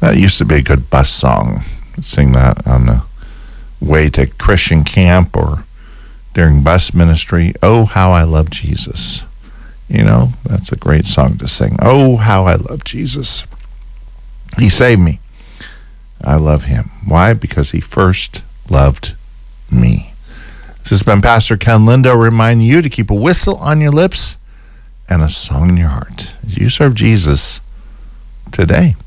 That used to be a good bus song. Sing that on the way to Christian camp or during bus ministry. Oh, how I love Jesus. You know, that's a great song to sing. Oh, how I love Jesus. He saved me. I love him. Why? Because he first loved me. This has been Pastor Ken Lindo reminding you to keep a whistle on your lips and a song in your heart as you serve Jesus today.